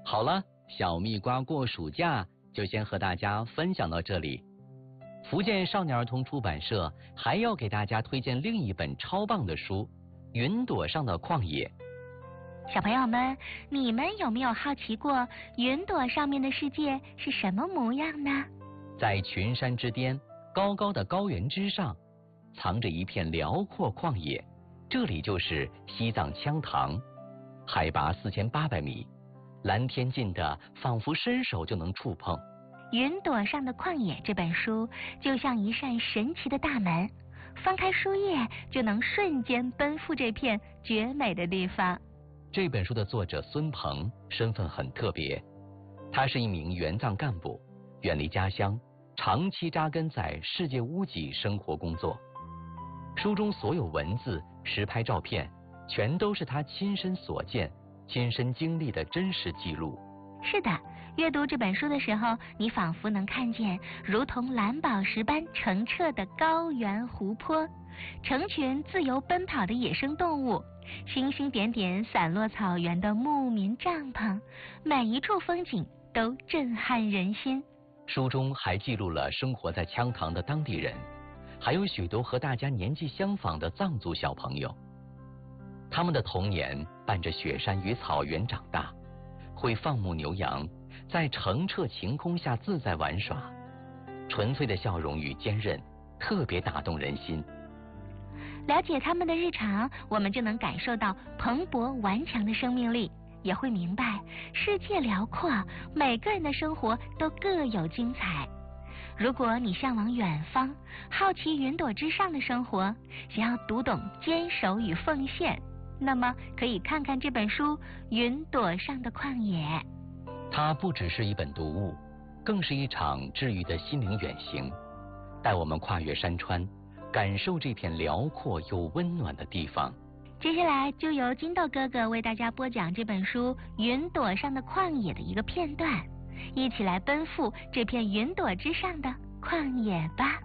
好了，小蜜瓜过暑假就先和大家分享到这里。福建少年儿童出版社还要给大家推荐另一本超棒的书《云朵上的旷野》。 小朋友们，你们有没有好奇过云朵上面的世界是什么模样呢？ 在群山之巅，高高的高原之上，藏着一片辽阔旷野，这里就是西藏羌塘，海拔4800米，蓝天近的仿佛伸手就能触碰。 《云朵上的旷野》这本书就像一扇神奇的大门，翻开书页就能瞬间奔赴这片绝美的地方。 这本书的作者孙鹏身份很特别，他是一名援藏干部，远离家乡，长期扎根在世界屋脊生活工作。书中所有文字、实拍照片，全都是他亲身所见、亲身经历的真实记录。 是的，阅读这本书的时候，你仿佛能看见如同蓝宝石般澄澈的高原湖泊，成群自由奔跑的野生动物，星星点点散落草原的牧民帐篷，每一处风景都震撼人心。 书中还记录了生活在羌塘的当地人，还有许多和大家年纪相仿的藏族小朋友。他们的童年伴着雪山与草原长大，会放牧牛羊，在澄澈晴空下自在玩耍，纯粹的笑容与坚韧特别打动人心。 了解他们的日常，我们就能感受到蓬勃顽强的生命力，也会明白世界辽阔，每个人的生活都各有精彩。如果你向往远方，好奇云朵之上的生活，想要读懂坚守与奉献，那么可以看看这本书《云朵上的旷野》。 它不只是一本读物，更是一场治愈的心灵远行，带我们跨越山川，感受这片辽阔又温暖的地方。 接下来就由金豆哥哥为大家播讲这本书《云朵上的旷野》的一个片段，一起来奔赴这片云朵之上的旷野吧。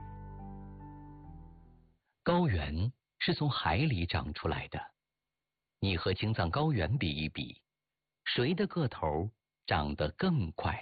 高原是从海里长出来的，你和青藏高原比一比，谁的个头长得更快？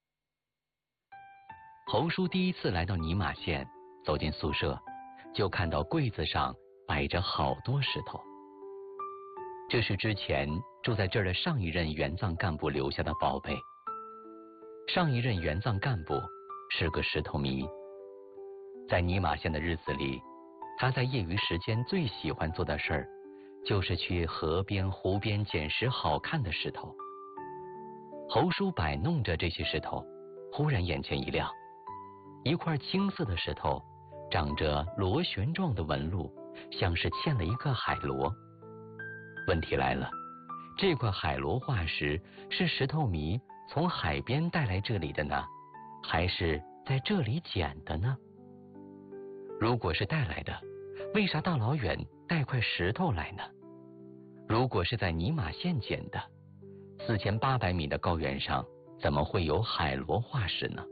侯叔第一次来到尼玛县，走进宿舍，就看到柜子上摆着好多石头。这是之前住在这儿的上一任援藏干部留下的宝贝。上一任援藏干部是个石头迷，在尼玛县的日子里，他在业余时间最喜欢做的事儿，就是去河边、湖边捡拾好看的石头。侯叔摆弄着这些石头，忽然眼前一亮，一块青色的石头，长着螺旋状的纹路，像是嵌了一个海螺。问题来了，这块海螺化石是石头迷从海边带来这里的呢，还是在这里捡的呢？如果是带来的，为啥大老远带块石头来呢？如果是在尼玛县捡的，4800米的高原上怎么会有海螺化石呢？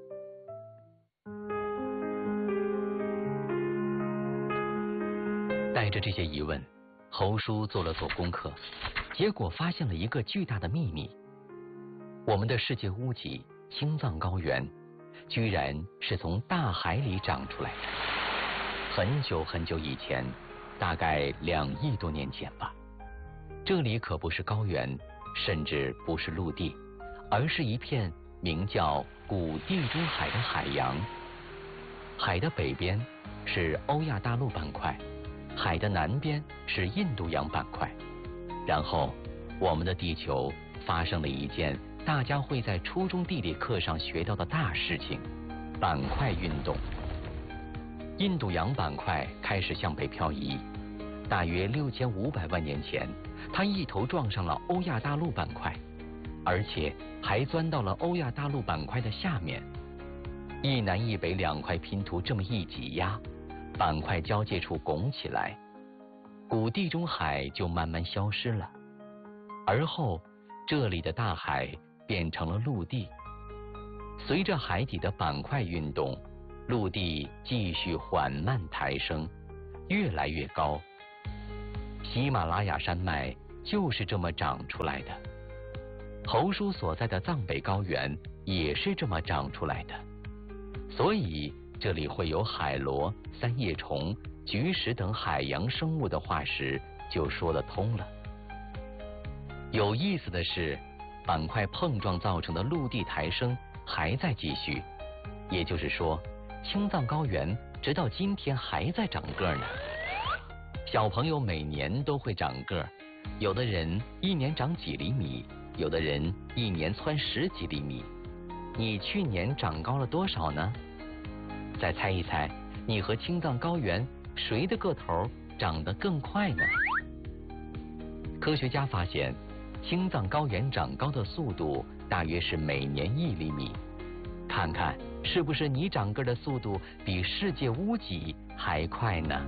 带着这些疑问，侯叔做了做功课，结果发现了一个巨大的秘密。我们的世界屋脊青藏高原，居然是从大海里长出来的。很久很久以前，大概2亿多年前吧。这里可不是高原，甚至不是陆地，而是一片名叫古地中海的海洋。海的北边是欧亚大陆板块，海的南边是印度洋板块。然后我们的地球发生了一件大家会在初中地理课上学到的大事情——板块运动。印度洋板块开始向北漂移，大约6500万年前，它一头撞上了欧亚大陆板块，而且还钻到了欧亚大陆板块的下面。一南一北2块拼图这么一挤压，板块交界处拱起来，古地中海就慢慢消失了。而后这里的大海变成了陆地。随着海底的板块运动，陆地继续缓慢抬升，越来越高。喜马拉雅山脉就是这么长出来的。 侯叔所在的藏北高原也是这么长出来的，所以这里会有海螺、三叶虫、菊石等海洋生物的化石就说得通了。有意思的是，板块碰撞造成的陆地抬升还在继续，也就是说，青藏高原直到今天还在长个呢。小朋友每年都会长个，有的人一年长几厘米，有的人一年蹿10几厘米。你去年长高了多少呢？再猜一猜，你和青藏高原谁的个头长得更快呢？科学家发现，青藏高原长高的速度大约是每年1厘米。看看是不是你长个的速度比世界屋脊还快呢？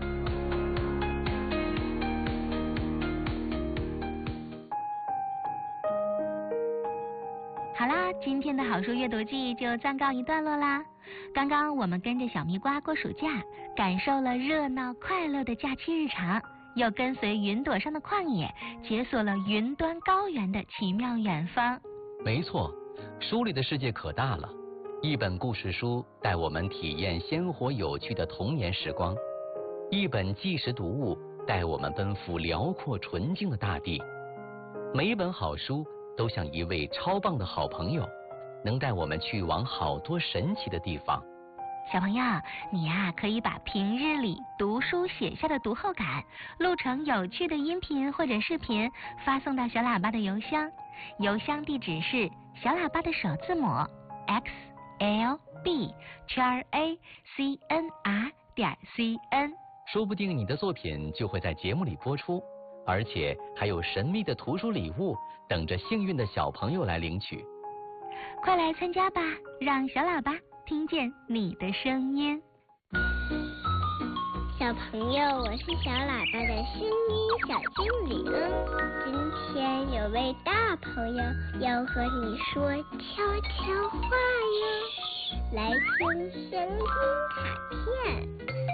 好啦，今天的好书阅读记就暂告一段落啦。刚刚我们跟着小蜜瓜过暑假，感受了热闹快乐的假期日常，又跟随云朵上的旷野，解锁了云端高原的奇妙远方。 没错，书里的世界可大了，一本故事书带我们体验鲜活有趣的童年时光，一本纪实读物带我们奔赴辽阔纯净的大地。每一本好书都像一位超棒的好朋友，能带我们去往好多神奇的地方。 小朋友，你呀可以把平日里读书写下的读后感录成有趣的音频或者视频，发送到小喇叭的邮箱，邮箱地址是小喇叭的首字母 xlbtracnr.cn， 说不定你的作品就会在节目里播出，而且还有神秘的图书礼物等着幸运的小朋友来领取。 快来参加吧，让小喇叭听见你的声音。 小朋友，我是小喇叭的声音小精灵。今天有位大朋友要和你说悄悄话哟，来听声音卡片。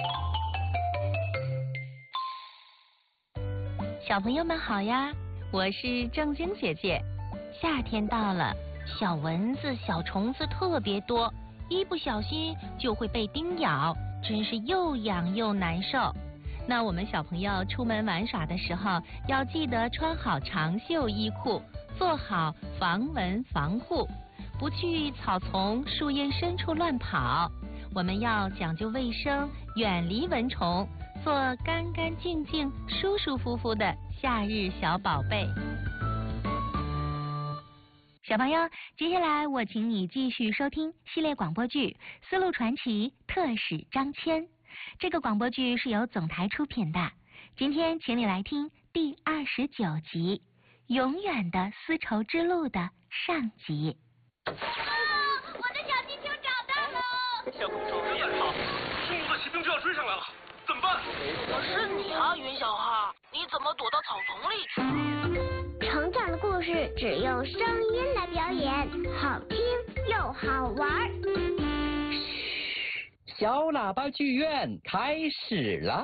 小朋友们好呀，我是正晶姐姐。夏天到了，小蚊子、小虫子特别多，一不小心就会被叮咬，真是又痒又难受。那我们小朋友出门玩耍的时候，要记得穿好长袖衣裤，做好防蚊防护，不去草丛、树荫深处乱跑。我们要讲究卫生，远离蚊虫，做干干净净、舒舒服服的夏日小宝贝。小朋友，接下来我请你继续收听系列广播剧《丝路传奇特使张骞》。这个广播剧是由总台出品的。今天请你来听第29集《永远的丝绸之路》的上集。 我的小气球找到了！ 小公主别跑，冲突的骑兵就要追上来了，怎么办？ 是你啊，云小哈，你怎么躲到草丛里去了？ 成长的故事只用声音来表演，好听又好玩。 小喇叭剧院开始了。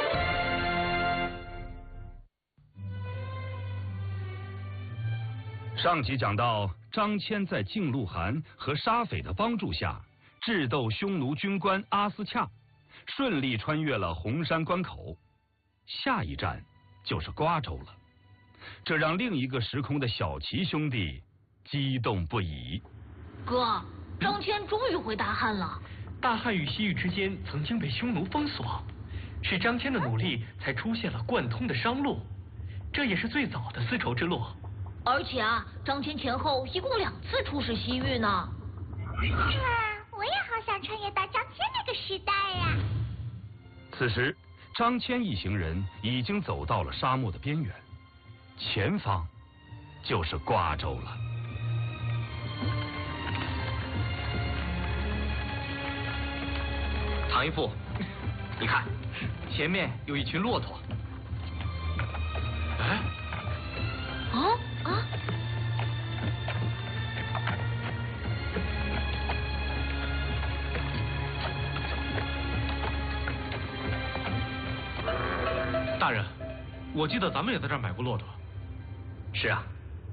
上集讲到，张骞在靖路汗和沙匪的帮助下，智斗匈奴军官阿斯恰，顺利穿越了红山关口。下一站就是瓜州了，这让另一个时空的小齐兄弟激动不已。 哥，张骞终于回大汉了。 大汉与西域之间曾经被匈奴封锁，是张骞的努力才出现了贯通的商路，这也是最早的丝绸之路。 而且啊，张骞前后一共2次出使西域呢。 我也好想穿越到张骞那个时代呀。 此时，张骞一行人已经走到了沙漠的边缘，前方就是瓜州了。 唐一副，你看，前面有一群骆驼。哎，大人，我记得咱们也在这儿买过骆驼。 是啊，